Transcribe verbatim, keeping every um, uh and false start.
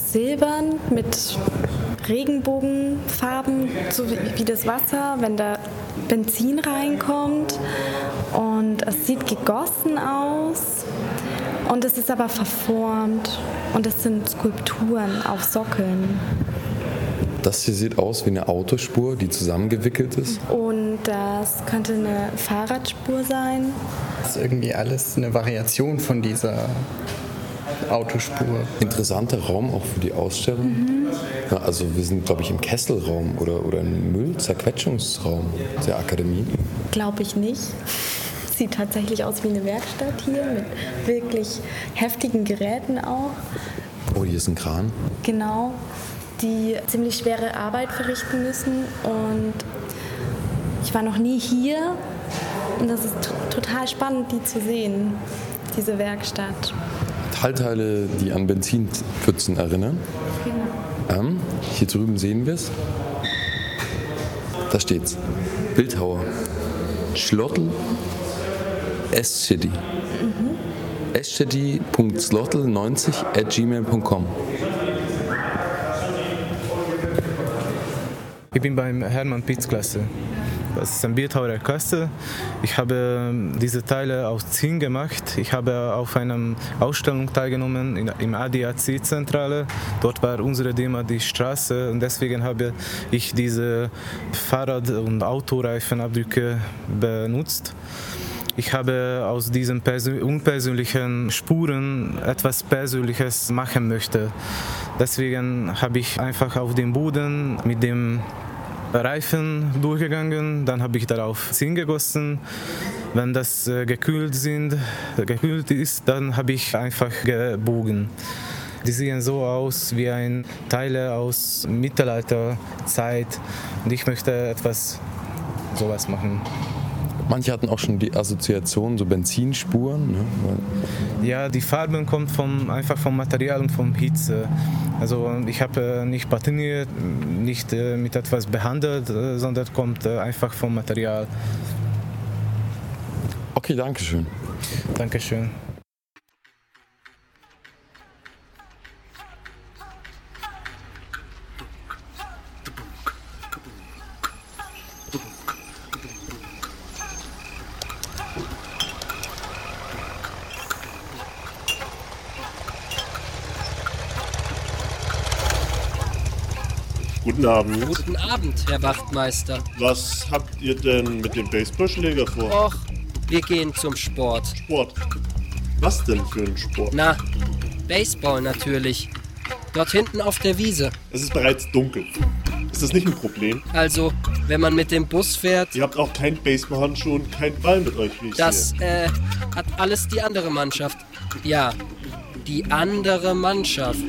silbern mit Regenbogenfarben, so wie, wie das Wasser, wenn da Benzin reinkommt. Und es sieht gegossen aus und es ist aber verformt. Und es sind Skulpturen auf Sockeln. Das hier sieht aus wie eine Autospur, die zusammengewickelt ist. Und das könnte eine Fahrradspur sein. Das ist irgendwie alles eine Variation von dieser Autospur. Interessanter Raum auch für die Ausstellung. Mhm. Ja, also wir sind, glaube ich, im Kesselraum oder, oder im Müllzerquetschungsraum der Akademie. Glaube ich nicht. Sieht tatsächlich aus wie eine Werkstatt hier mit wirklich heftigen Geräten auch. Oh, hier ist ein Kran. Genau, die ziemlich schwere Arbeit verrichten müssen. Und ich war noch nie hier und das ist t- total spannend, die zu sehen, diese Werkstatt. Metallteile, die an Benzinpfützen erinnern. Genau. Ähm, hier drüben sehen wir es. Da steht's. Bildhauer. Schlottl Eschedi. Mhm. eschedi punkt slotl neunzig at gmail punkt com. Ich bin beim Hermann Pitz Klasse. Das ist ein Bildhauer der Kassel. Ich habe diese Teile aus Zinn gemacht. Ich habe auf einer Ausstellung teilgenommen in, im A D A C-Zentrale. Dort war unsere Thema die Straße und deswegen habe ich diese Fahrrad- und Autoreifenabdrücke benutzt. Ich habe aus diesen persö- unpersönlichen Spuren etwas Persönliches machen möchte. Deswegen habe ich einfach auf dem Boden mit dem Reifen durchgegangen, dann habe ich darauf Zinn gegossen. Wenn das äh, gekühlt, sind, gekühlt ist, dann habe ich einfach gebogen. Die sehen so aus wie ein Teile aus Mittelalterzeit und ich möchte etwas sowas machen. Manche hatten auch schon die Assoziation, so Benzinspuren. Ne? Ja, die Farben kommen vom, einfach vom Material und vom Hitze. Also ich habe nicht patiniert, nicht äh, mit etwas behandelt, äh, sondern kommt äh, einfach vom Material. Okay, danke schön. Danke schön. Guten Abend. Guten Abend, Herr Wachtmeister. Was habt ihr denn mit dem Baseballschläger vor? Och, wir gehen zum Sport. Sport? Was denn für ein Sport? Na, Baseball natürlich. Dort hinten auf der Wiese. Es ist bereits dunkel. Ist das nicht ein Problem? Also, wenn man mit dem Bus fährt... Ihr habt auch keinen Baseballhandschuh und keinen Ball mit euch, wie ich Das, sehe. äh, hat alles die andere Mannschaft. Ja, die andere Mannschaft.